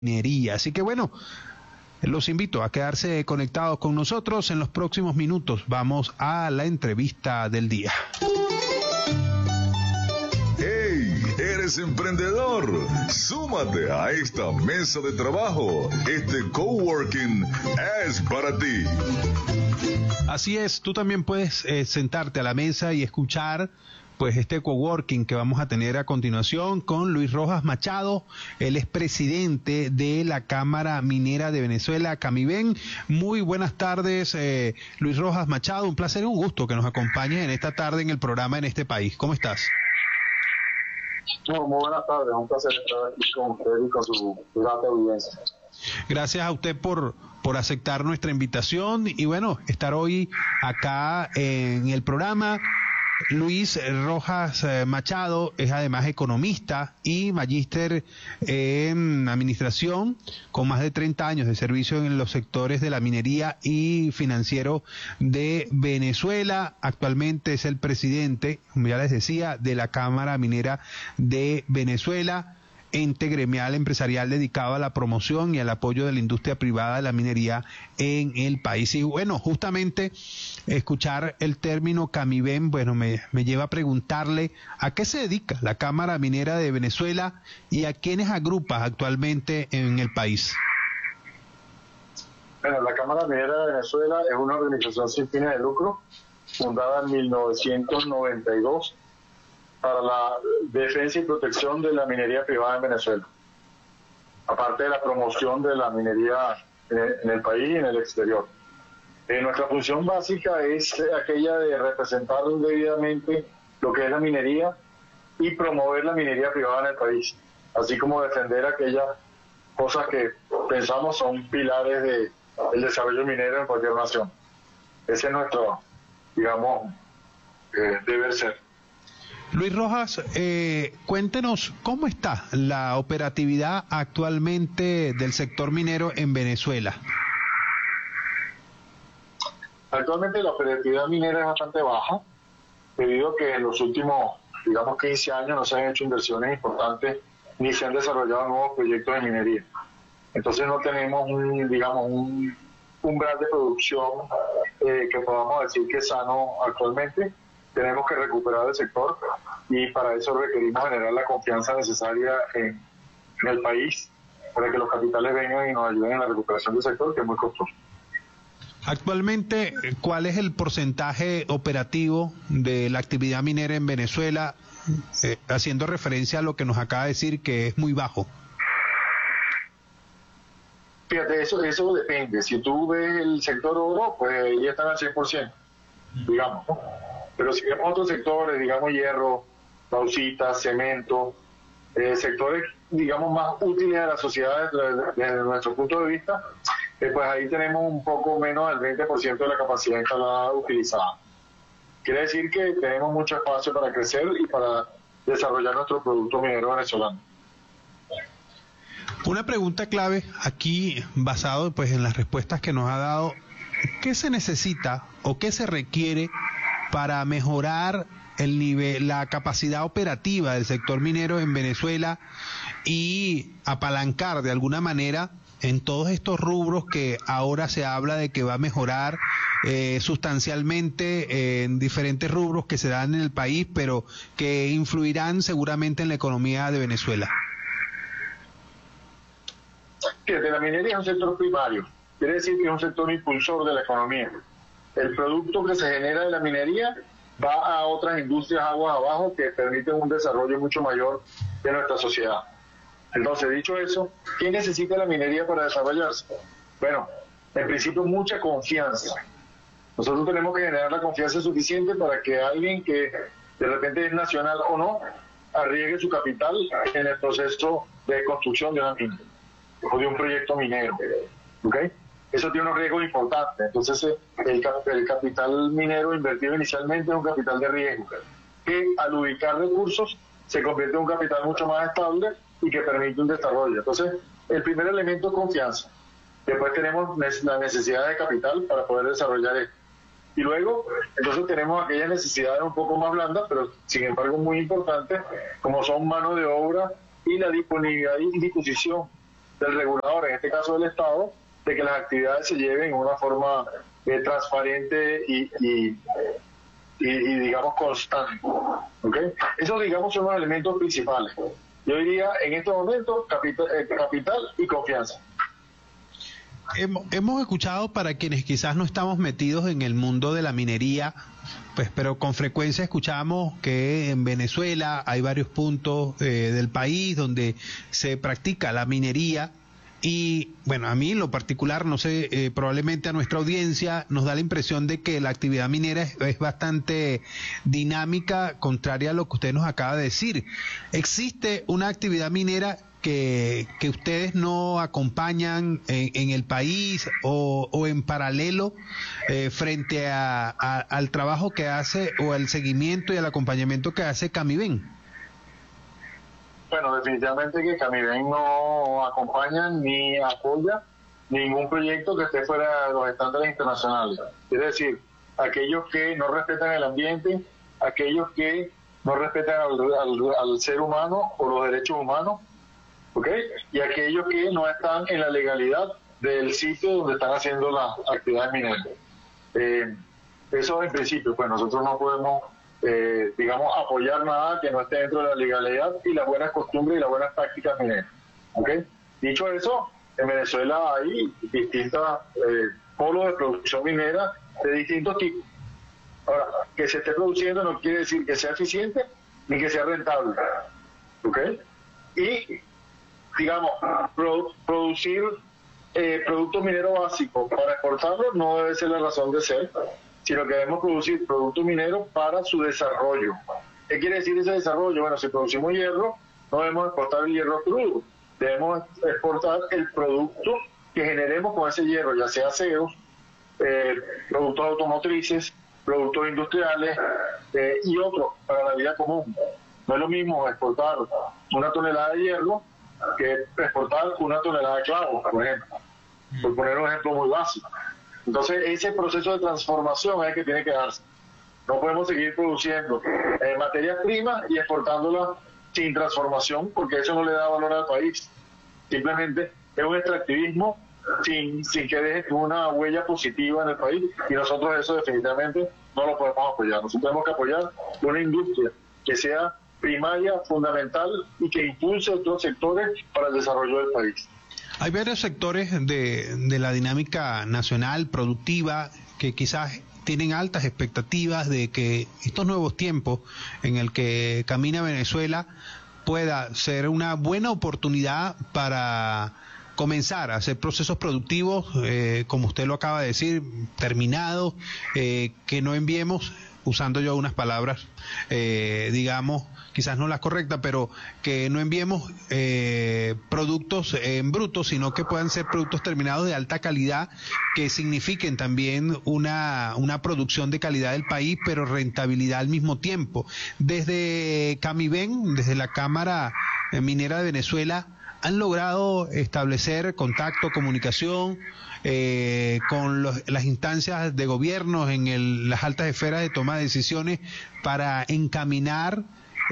minería. Así que bueno, los invito a quedarse conectados con nosotros. En los próximos minutos vamos a la entrevista del día. ¡Hey! ¿Eres emprendedor? Súmate a esta mesa de trabajo. Este coworking es para ti. Así es, tú también puedes sentarte a la mesa y escuchar pues este coworking que vamos a tener a continuación con Luis Rojas Machado. Él es presidente de la Cámara Minera de Venezuela, Camiven. Muy buenas tardes, Luis Rojas Machado. Un placer y un gusto que nos acompañes en esta tarde en el programa En Este País. ¿Cómo estás? No, muy buenas tardes, un placer estar aquí con usted y con su grata audiencia. Gracias a usted por aceptar nuestra invitación y bueno, estar hoy acá en el programa. Luis Rojas Machado es además economista y magíster en administración con más de 30 años de servicio en los sectores de la minería y financiero de Venezuela. Actualmente es el presidente, como ya les decía, de la Cámara Minera de Venezuela, ente gremial empresarial dedicado a la promoción y al apoyo de la industria privada de la minería en el país. Y bueno, justamente escuchar el término Camiven, bueno, me lleva a preguntarle a qué se dedica la Cámara Minera de Venezuela y a quiénes agrupa actualmente en el país. Bueno, la Cámara Minera de Venezuela es una organización sin fines de lucro, fundada en 1992, para la defensa y protección de la minería privada en Venezuela, aparte de la promoción de la minería en el país y en el exterior. Nuestra función básica es aquella de representar debidamente lo que es la minería y promover la minería privada en el país, así como defender aquellas cosas que pensamos son pilares del desarrollo minero en cualquier nación. Ese es nuestro, digamos, deber ser. Luis Rojas, cuéntenos cómo está la operatividad actualmente del sector minero en Venezuela. Actualmente la operatividad minera es bastante baja, debido a que en los últimos, digamos, 15 años no se han hecho inversiones importantes ni se han desarrollado nuevos proyectos de minería. Entonces no tenemos un umbral de producción que podamos decir que es sano actualmente. Tenemos que recuperar el sector y para eso requerimos generar la confianza necesaria en el país para que los capitales vengan y nos ayuden en la recuperación del sector, que es muy costoso. Actualmente, ¿cuál es el porcentaje operativo de la actividad minera en Venezuela, haciendo referencia a lo que nos acaba de decir que es muy bajo? Fíjate, eso depende. Si tú ves el sector oro, pues ya están al 100%, digamos, ¿no? Pero si vemos otros sectores, digamos hierro, bauxita, cemento, sectores, digamos, más útiles a la sociedad desde nuestro punto de vista, pues ahí tenemos un poco menos del 20% de la capacidad instalada utilizada. Quiere decir que tenemos mucho espacio para crecer y para desarrollar nuestro producto minero venezolano. Una pregunta clave aquí, basado pues en las respuestas que nos ha dado, ¿qué se necesita o qué se requiere para mejorar el nivel, la capacidad operativa del sector minero en Venezuela y apalancar de alguna manera en todos estos rubros que ahora se habla de que va a mejorar sustancialmente en diferentes rubros que se dan en el país, pero que influirán seguramente en la economía de Venezuela? Fíjate, la minería es un sector primario, quiere decir que es un sector impulsor de la economía. El producto que se genera de la minería va a otras industrias aguas abajo que permiten un desarrollo mucho mayor de nuestra sociedad. Entonces, dicho eso, ¿qué necesita la minería para desarrollarse? Bueno, en principio mucha confianza. Nosotros tenemos que generar la confianza suficiente para que alguien que de repente es nacional o no, arriesgue su capital en el proceso de construcción de una mina o de un proyecto minero. ¿Okay? Eso tiene unos riesgos importantes. Entonces, el capital minero invertido inicialmente es un capital de riesgo, que al ubicar recursos se convierte en un capital mucho más estable y que permite un desarrollo. Entonces, el primer elemento es confianza. Después tenemos la necesidad de capital para poder desarrollar esto. Y luego, entonces tenemos aquellas necesidades un poco más blandas, pero sin embargo muy importantes, como son mano de obra y la disponibilidad y disposición del regulador, en este caso del Estado, de que las actividades se lleven en una forma transparente y digamos constante. ¿Okay? Esos, digamos, son los elementos principales. Yo diría en estos momentos capital y confianza. Hemos escuchado, para quienes quizás no estamos metidos en el mundo de la minería, pues, pero con frecuencia escuchamos que en Venezuela hay varios puntos del país donde se practica la minería. Y bueno, a mí en lo particular, no sé, probablemente a nuestra audiencia nos da la impresión de que la actividad minera es bastante dinámica, contraria a lo que usted nos acaba de decir. ¿Existe una actividad minera que ustedes no acompañan en el país o en paralelo frente al trabajo que hace o al seguimiento y al acompañamiento que hace Camiben? Bueno, definitivamente que Camiben no acompaña ni apoya ningún proyecto que esté fuera de los estándares internacionales. Es decir, aquellos que no respetan el ambiente, aquellos que no respetan al ser humano o los derechos humanos, ¿okay? Y aquellos que no están en la legalidad del sitio donde están haciendo las actividades mineras. Eso en principio, pues nosotros no podemos digamos, apoyar nada que no esté dentro de la legalidad y las buenas costumbres y las buenas prácticas mineras. ¿Okay? Dicho eso, en Venezuela hay distintos polos de producción minera de distintos tipos. Ahora, que se esté produciendo no quiere decir que sea eficiente ni que sea rentable. ¿Okay? Y, digamos, producir productos mineros básicos para exportarlos no debe ser la razón de ser, sino que debemos producir productos mineros para su desarrollo. ¿Qué quiere decir ese desarrollo? Bueno, si producimos hierro, no debemos exportar el hierro crudo, debemos exportar el producto que generemos con ese hierro, ya sea aceros, productos automotrices, productos industriales y otros para la vida común. No es lo mismo exportar una tonelada de hierro que exportar una tonelada de clavos, por ejemplo, por poner un ejemplo muy básico. Entonces, ese proceso de transformación es el que tiene que darse. No podemos seguir produciendo materias primas y exportándolas sin transformación, porque eso no le da valor al país. Simplemente es un extractivismo sin que deje una huella positiva en el país, y nosotros eso definitivamente no lo podemos apoyar. Nosotros tenemos que apoyar una industria que sea primaria, fundamental y que impulse otros sectores para el desarrollo del país. Hay varios sectores de la dinámica nacional productiva que quizás tienen altas expectativas de que estos nuevos tiempos en el que camina Venezuela pueda ser una buena oportunidad para comenzar a hacer procesos productivos, como usted lo acaba de decir, terminados, que no enviemos, usando yo unas palabras, digamos, quizás no las correctas, pero que no enviemos productos en bruto, sino que puedan ser productos terminados de alta calidad, que signifiquen también una producción de calidad del país, pero rentabilidad al mismo tiempo. Desde Camiben, desde la Cámara Minera de Venezuela, han logrado establecer contacto, comunicación con las instancias de gobierno en las altas esferas de toma de decisiones para encaminar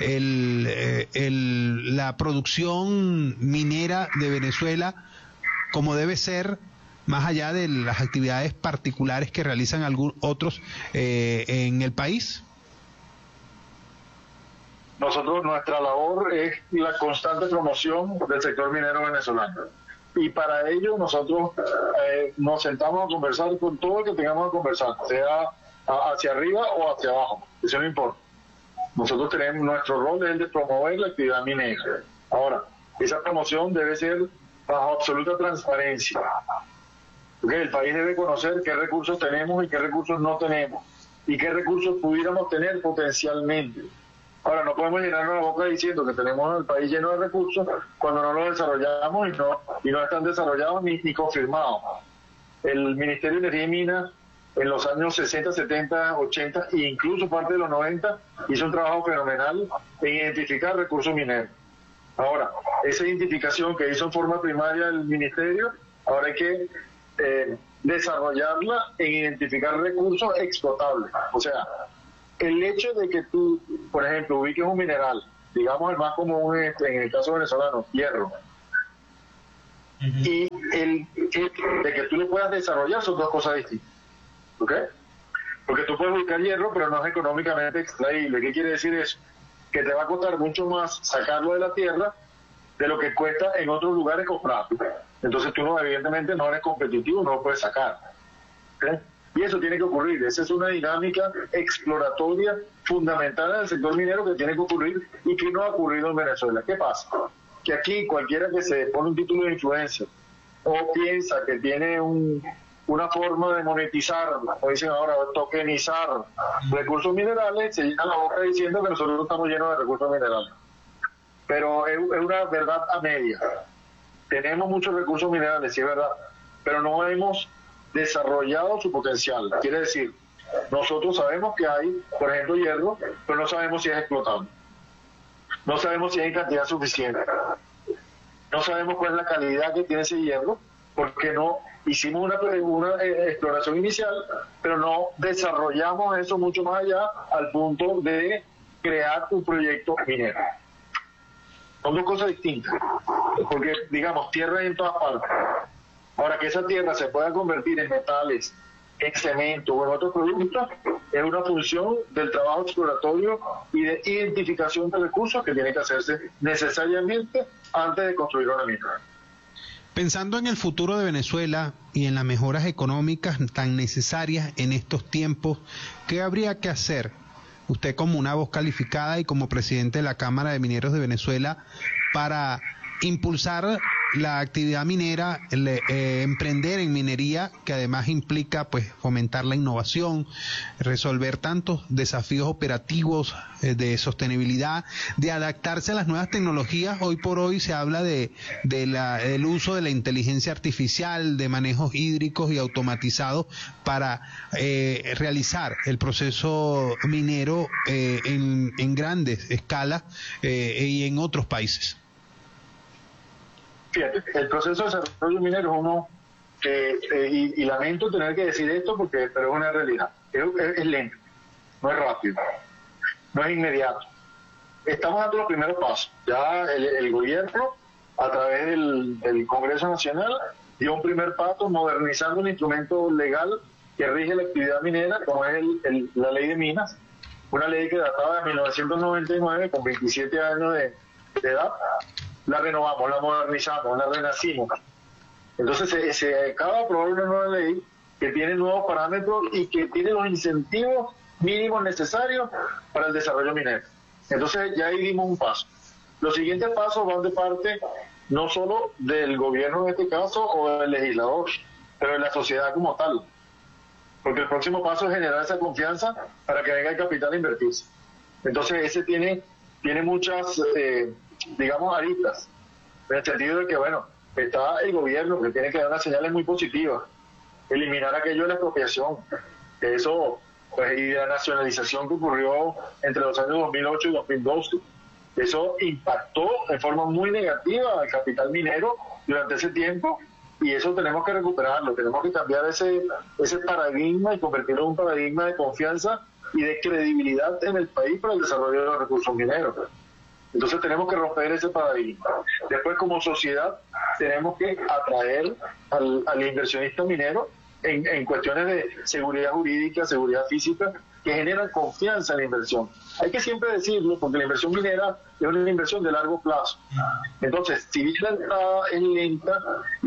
la producción minera de Venezuela como debe ser, más allá de las actividades particulares que realizan otros en el país? Nosotros, nuestra labor es la constante promoción del sector minero venezolano. Y para ello nosotros nos sentamos a conversar con todo el que tengamos que conversar, sea hacia arriba o hacia abajo, eso no importa. Nosotros tenemos, nuestro rol es el de promover la actividad minera. Ahora, esa promoción debe ser bajo absoluta transparencia. Porque el país debe conocer qué recursos tenemos y qué recursos no tenemos, y qué recursos pudiéramos tener potencialmente. Ahora, no podemos llenarnos la boca diciendo que tenemos el país lleno de recursos cuando no los desarrollamos y no están desarrollados ni confirmados. El Ministerio de Energía y Minas en los años 60, 70, 80 e incluso parte de los 90 hizo un trabajo fenomenal en identificar recursos mineros. Ahora, esa identificación que hizo en forma primaria el Ministerio, ahora hay que desarrollarla en identificar recursos explotables. O sea, el hecho de que tú, por ejemplo, ubiques un mineral, digamos el más común en el caso venezolano, hierro. y el de que tú lo puedas desarrollar son dos cosas distintas. ¿Ok? Porque tú puedes buscar hierro, pero no es económicamente extraíble. ¿Qué quiere decir eso? Que te va a costar mucho más sacarlo de la tierra de lo que cuesta en otros lugares comprarlo. Entonces tú evidentemente no eres competitivo, no lo puedes sacar. ¿Okay? Y eso tiene que ocurrir. Esa es una dinámica exploratoria fundamental en el sector minero que tiene que ocurrir y que no ha ocurrido en Venezuela. ¿Qué pasa? Que aquí cualquiera que se pone un título de influencer o piensa que tiene una forma de monetizar, como dicen ahora, tokenizar recursos minerales, se llena la boca diciendo que nosotros estamos llenos de recursos minerales. Pero es una verdad a media. Tenemos muchos recursos minerales, sí es verdad, pero no hemos desarrollado su potencial. Quiere decir, nosotros sabemos que hay, por ejemplo, hierro, pero no sabemos si es explotable. No sabemos si hay cantidad suficiente. No sabemos cuál es la calidad que tiene ese hierro, porque no hicimos una exploración inicial, pero no desarrollamos eso mucho más allá al punto de crear un proyecto minero. Son dos cosas distintas, porque, digamos, tierra hay en todas partes. Ahora, que esa tierra se pueda convertir en metales, en cemento o en otros productos, es una función del trabajo exploratorio y de identificación de recursos que tiene que hacerse necesariamente antes de construir una mina. Pensando en el futuro de Venezuela y en las mejoras económicas tan necesarias en estos tiempos, ¿qué habría que hacer? Usted como una voz calificada y como presidente de la Cámara de Mineros de Venezuela, para impulsar la actividad minera, emprender en minería, que además implica pues fomentar la innovación, resolver tantos desafíos operativos de sostenibilidad, de adaptarse a las nuevas tecnologías. Hoy por hoy se habla del uso de la inteligencia artificial, de manejos hídricos y automatizados para realizar el proceso minero en grandes escalas y en otros países. Fíjate, el proceso de desarrollo minero es uno, y lamento tener que decir esto, pero es una realidad. Es lento, no es rápido, no es inmediato. Estamos dando los primeros pasos. Ya el gobierno, a través del Congreso Nacional, dio un primer paso modernizando un instrumento legal que rige la actividad minera, como es la ley de minas, una ley que databa de 1999, con 27 años de edad. La renovamos, la modernizamos, la renacimos. Entonces se acaba de aprobar una nueva ley que tiene nuevos parámetros y que tiene los incentivos mínimos necesarios para el desarrollo minero. Entonces ya ahí dimos un paso. Los siguientes pasos van de parte no solo del gobierno en este caso o del legislador, pero de la sociedad como tal. Porque el próximo paso es generar esa confianza para que venga el capital a invertirse. Entonces ese tiene muchas digamos, aristas, en el sentido de que, bueno, está el gobierno que tiene que dar unas señales muy positivas, eliminar aquello de la expropiación, eso, pues, y de la nacionalización que ocurrió entre los años 2008 y 2012. Eso impactó de forma muy negativa al capital minero durante ese tiempo, y eso tenemos que recuperarlo, tenemos que cambiar ese paradigma y convertirlo en un paradigma de confianza y de credibilidad en el país para el desarrollo de los recursos mineros. Entonces tenemos que romper ese paradigma. Después, como sociedad, tenemos que atraer al inversionista minero en cuestiones de seguridad jurídica, seguridad física, que generan confianza en la inversión. Hay que siempre decirlo, porque la inversión minera es una inversión de largo plazo. Entonces, si bien la entrada es lenta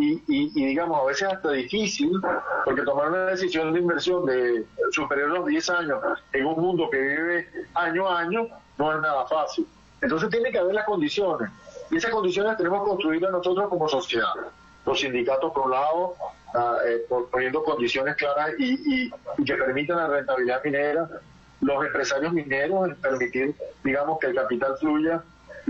y digamos, a veces hasta difícil, porque tomar una decisión de inversión de superior a los 10 años en un mundo que vive año a año, no es nada fácil. Entonces tiene que haber las condiciones, y esas condiciones tenemos que construirlas nosotros como sociedad. Los sindicatos por un lado, poniendo condiciones claras y que permitan la rentabilidad minera, los empresarios mineros en permitir, digamos, que el capital fluya,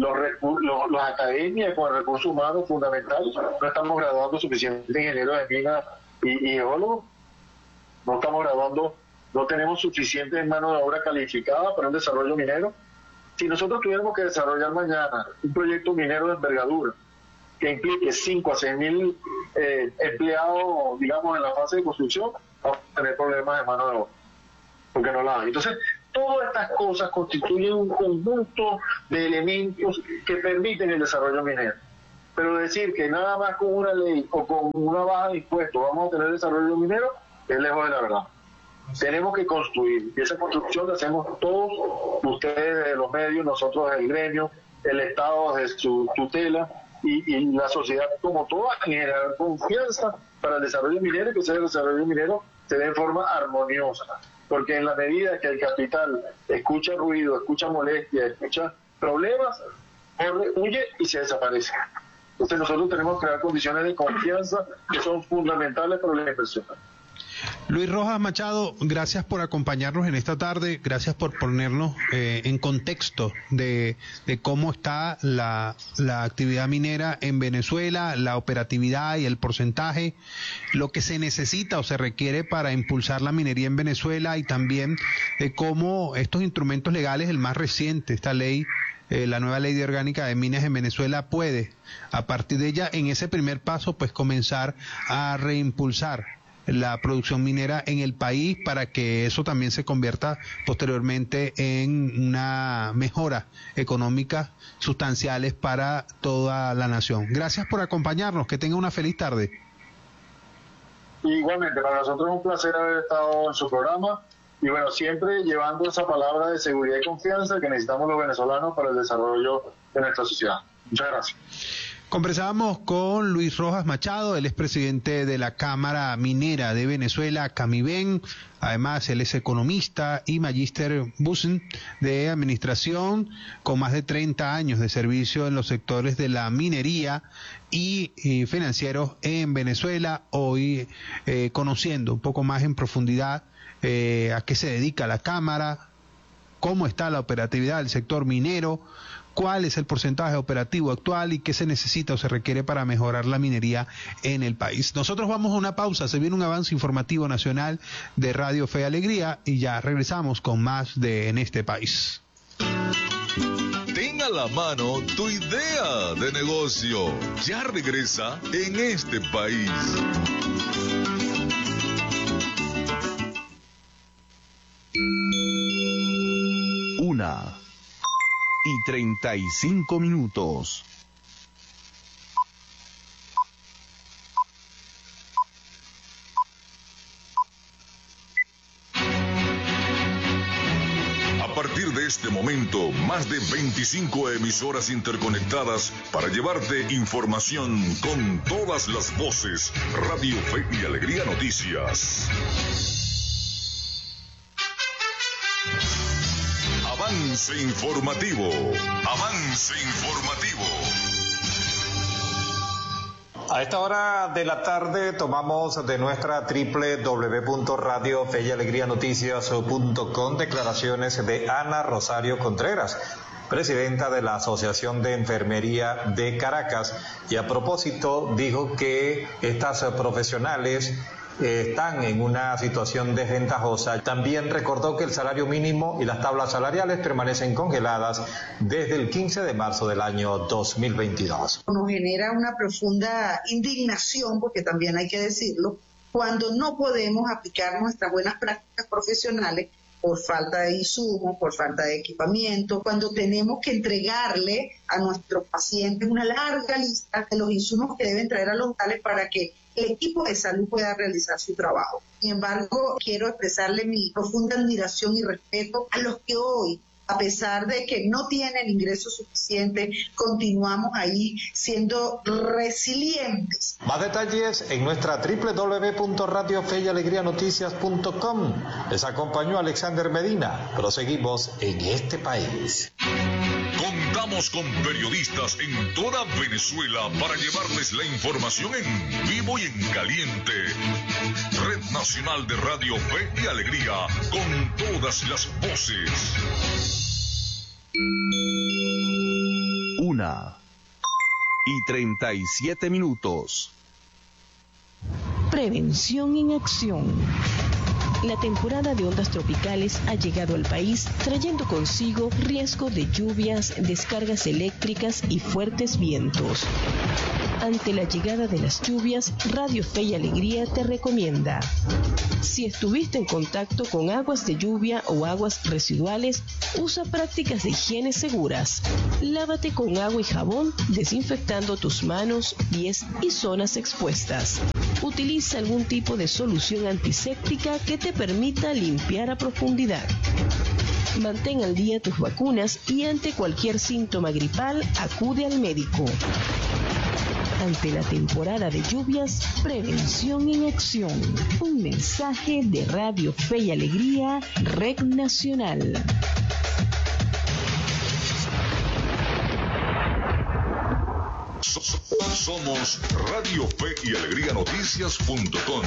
las academias con el recurso humano fundamental. No estamos graduando suficientes ingenieros de minas y geólogos, no estamos graduando, no tenemos suficiente mano de obra calificada para un desarrollo minero. Si nosotros tuviéramos que desarrollar mañana un proyecto minero de envergadura que implique 5 a 6 mil empleados, digamos, en la fase de construcción, vamos a tener problemas de mano de obra, porque no la hay. Entonces, todas estas cosas constituyen un conjunto de elementos que permiten el desarrollo minero. Pero decir que nada más con una ley o con una baja de impuestos vamos a tener desarrollo minero es lejos de la verdad. Tenemos que construir, y esa construcción la hacemos todos, ustedes de los medios, nosotros del gremio, el Estado de su tutela y la sociedad como toda, en generar confianza para el desarrollo minero y que ese desarrollo minero se dé en forma armoniosa. Porque en la medida que el capital escucha ruido, escucha molestia, escucha problemas, corre, huye y se desaparece. Entonces nosotros tenemos que crear condiciones de confianza que son fundamentales para la inversión. Luis Rojas Machado, gracias por acompañarnos en esta tarde, gracias por ponernos en contexto de cómo está la actividad minera en Venezuela, la operatividad y el porcentaje, lo que se necesita o se requiere para impulsar la minería en Venezuela y también de cómo estos instrumentos legales, el más reciente, esta ley, la nueva ley de orgánica de minas en Venezuela puede, a partir de ella, en ese primer paso, pues comenzar a reimpulsar la producción minera en el país para que eso también se convierta posteriormente en una mejora económica sustanciales para toda la nación. Gracias por acompañarnos, que tenga una feliz tarde. Igualmente, para nosotros es un placer haber estado en su programa y bueno, siempre llevando esa palabra de seguridad y confianza que necesitamos los venezolanos para el desarrollo de nuestra sociedad. Muchas gracias. Conversábamos con Luis Rojas Machado, él es presidente de la Cámara Minera de Venezuela, Camiben. Además, él es economista y magíster Bussen de administración, con más de 30 años de servicio en los sectores de la minería y financieros en Venezuela. Hoy conociendo un poco más en profundidad a qué se dedica la Cámara, cómo está la operatividad del sector minero, cuál es el porcentaje operativo actual y qué se necesita o se requiere para mejorar la minería en el país. Nosotros vamos a una pausa, se viene un avance informativo nacional de Radio Fe y Alegría y ya regresamos con más de En este País. Ten a la mano tu idea de negocio. Ya regresa En este País. Una y 35 minutos. A partir de este momento, más de 25 emisoras interconectadas para llevarte información con todas las voces. Radio Fe y Alegría Noticias. Avance informativo. Avance informativo. A esta hora de la tarde tomamos de nuestra www.radiofeyalegrianoticias.com declaraciones de Ana Rosario Contreras, presidenta de la Asociación de Enfermería de Caracas, y a propósito dijo que estas profesionales están en una situación desventajosa. También recordó que el salario mínimo y las tablas salariales permanecen congeladas desde el 15 de marzo del año 2022. Nos genera una profunda indignación, porque también hay que decirlo, cuando no podemos aplicar nuestras buenas prácticas profesionales por falta de insumos, por falta de equipamiento, cuando tenemos que entregarle a nuestros pacientes una larga lista de los insumos que deben traer a los hospitales para que el equipo de salud pueda realizar su trabajo. Sin embargo, quiero expresarle mi profunda admiración y respeto a los que hoy, a pesar de que no tienen ingresos suficientes, continuamos ahí siendo resilientes. Más detalles en nuestra www.radiofeyalegrianoticias.com. Les acompañó Alexander Medina. Proseguimos En este País. Contamos con periodistas en toda Venezuela para llevarles la información en vivo y en caliente. Red Nacional de Radio Fe y Alegría, con todas las voces. Una y 37 minutos. Prevención en acción. La temporada de ondas tropicales ha llegado al país, trayendo consigo riesgo de lluvias, descargas eléctricas y fuertes vientos. Ante la llegada de las lluvias, Radio Fe y Alegría te recomienda: Si estuviste en contacto con aguas de lluvia o aguas residuales, usa prácticas de higiene seguras. Lávate con agua y jabón, desinfectando tus manos, pies y zonas expuestas. Utiliza algún tipo de solución antiséptica que te permita limpiar a profundidad. Mantén al día tus vacunas y ante cualquier síntoma gripal, acude al médico. Ante la temporada de lluvias, prevención en acción. Un mensaje de Radio Fe y Alegría, Red Nacional. Somos Radio Fe y Alegría Noticias.com.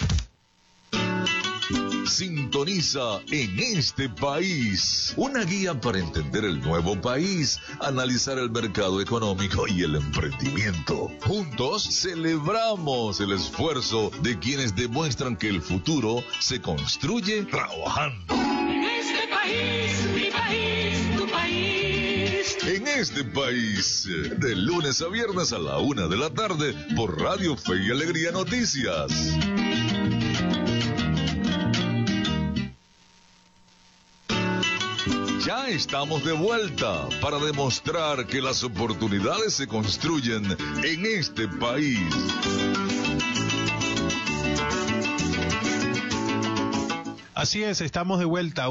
Sintoniza En Este País, una guía para entender el nuevo país, analizar el mercado económico y el emprendimiento. Juntos celebramos el esfuerzo de quienes demuestran que el futuro se construye trabajando. En este país, mi país, tu país. En Este País, de lunes a viernes a la 1 de la tarde por Radio Fe y Alegría Noticias. Ya estamos de vuelta para demostrar que las oportunidades se construyen en este país. Así es, estamos de vuelta,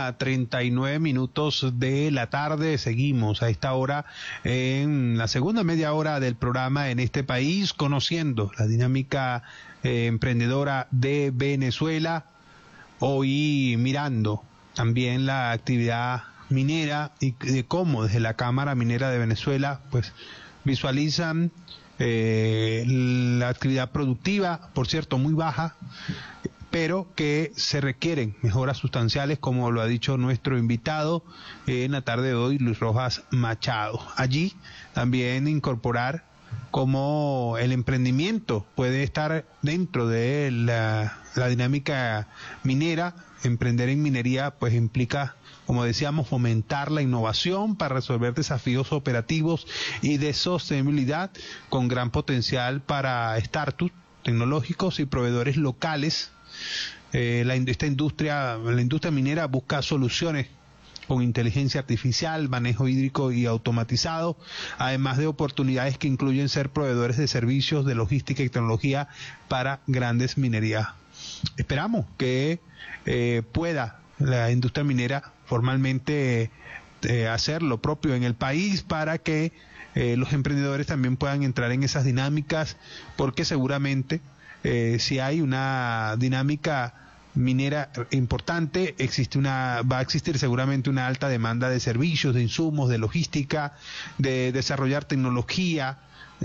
1:39 de la tarde. Seguimos a esta hora en la segunda media hora del programa En Este País, conociendo la dinámica emprendedora de Venezuela. Hoy mirando también la actividad minera y de cómo desde la Cámara Minera de Venezuela pues visualizan la actividad productiva, por cierto muy baja, pero que se requieren mejoras sustanciales, como lo ha dicho nuestro invitado en la tarde de hoy, Luis Rojas Machado. Allí también incorporar cómo el emprendimiento puede estar dentro de la dinámica minera. Emprender en minería pues implica, como decíamos, fomentar la innovación para resolver desafíos operativos y de sostenibilidad, con gran potencial para startups tecnológicos y proveedores locales. La industria minera busca soluciones con inteligencia artificial, manejo hídrico y automatizado, además de oportunidades que incluyen ser proveedores de servicios de logística y tecnología para grandes minerías. Esperamos que pueda la industria minera formalmente hacer lo propio en el país para que los emprendedores también puedan entrar en esas dinámicas, porque seguramente si hay una dinámica minera importante, va a existir seguramente una alta demanda de servicios, de insumos, de logística, de desarrollar tecnología,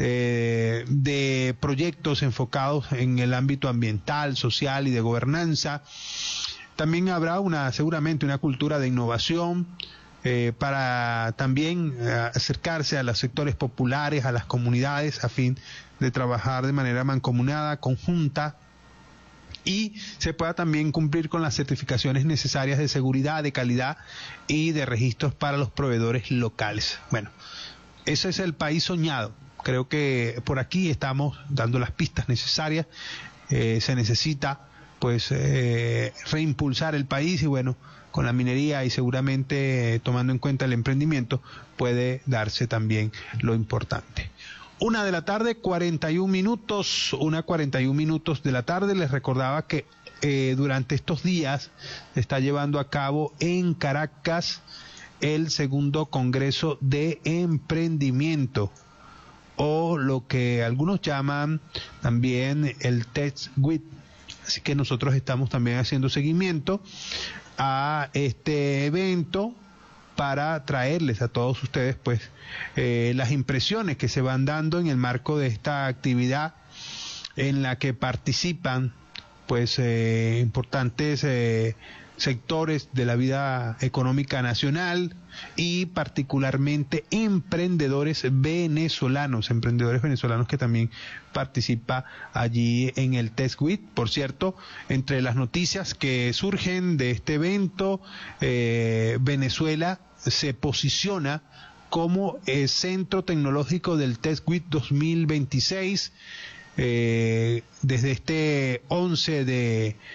de proyectos enfocados en el ámbito ambiental, social y de gobernanza. También habrá seguramente una cultura de innovación para también acercarse a los sectores populares, a las comunidades, a fin de trabajar de manera mancomunada, conjunta, y se pueda también cumplir con las certificaciones necesarias de seguridad, de calidad y de registros para los proveedores locales. Bueno, ese es el país soñado. Creo que por aquí estamos dando las pistas necesarias. Se necesita pues reimpulsar el país, y bueno, con la minería y seguramente tomando en cuenta el emprendimiento puede darse también lo importante. 1 de la tarde, 41 minutos, 1:41 de la tarde. Les recordaba que durante estos días se está llevando a cabo en Caracas el segundo Congreso de Emprendimiento, o lo que algunos llaman también el TESWIT. Así que nosotros estamos también haciendo seguimiento a este evento para traerles a todos ustedes pues las impresiones que se van dando en el marco de esta actividad, en la que participan pues importantes sectores de la vida económica nacional, y particularmente emprendedores venezolanos que también participa allí en el TESWIT. Por cierto, entre las noticias que surgen de este evento, Venezuela se posiciona como centro tecnológico del TESWIT 2026. Desde este 11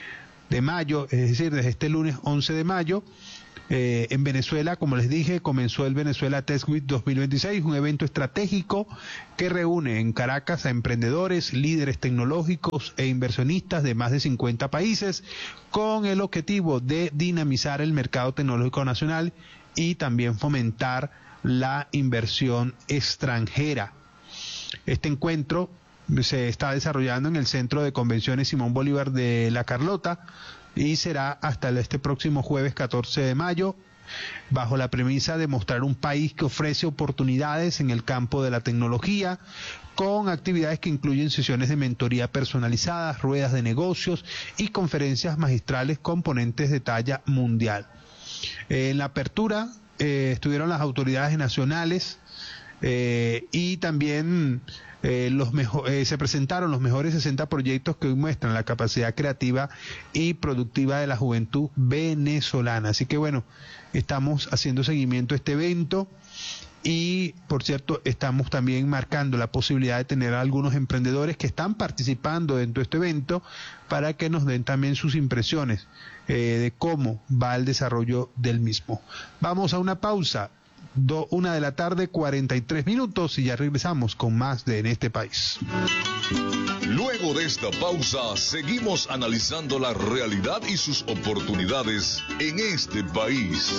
de mayo, es decir, desde este lunes 11 de mayo. En Venezuela, como les dije, comenzó el Venezuela Tech Week 2026, un evento estratégico que reúne en Caracas a emprendedores, líderes tecnológicos e inversionistas de más de 50 países con el objetivo de dinamizar el mercado tecnológico nacional y también fomentar la inversión extranjera. Este encuentro se está desarrollando en el Centro de Convenciones Simón Bolívar de La Carlota y será hasta este próximo jueves 14 de mayo, bajo la premisa de mostrar un país que ofrece oportunidades en el campo de la tecnología, con actividades que incluyen sesiones de mentoría personalizadas, ruedas de negocios y conferencias magistrales con ponentes de talla mundial. En la apertura estuvieron las autoridades nacionales y también se presentaron los mejores 60 proyectos que hoy muestran la capacidad creativa y productiva de la juventud venezolana. Así que bueno, estamos haciendo seguimiento a este evento y, por cierto, estamos también marcando la posibilidad de tener a algunos emprendedores que están participando dentro de este evento para que nos den también sus impresiones de cómo va el desarrollo del mismo. Vamos a una pausa. 1 de la tarde, 43 minutos, y ya regresamos con más de En este país. Luego de esta pausa, seguimos analizando la realidad y sus oportunidades en este país.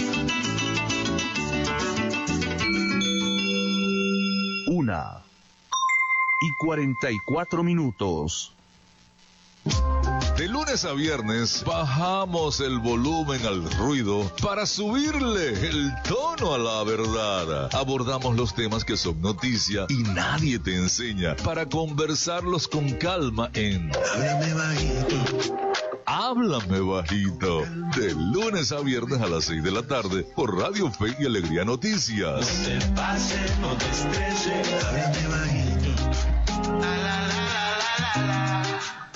Una y 44 minutos. De lunes a viernes bajamos el volumen al ruido para subirle el tono a la verdad. Abordamos los temas que son noticia y nadie te enseña para conversarlos con calma en Háblame Bajito. Háblame Bajito. De lunes a viernes a las 6 de la tarde por Radio Fe y Alegría Noticias. No te pase, no te estreses, háblame bajito. La, la, la, la, la, la.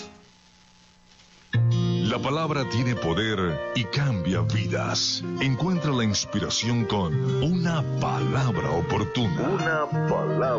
La palabra tiene poder y cambia vidas. Encuentra la inspiración con una palabra oportuna. Una palabra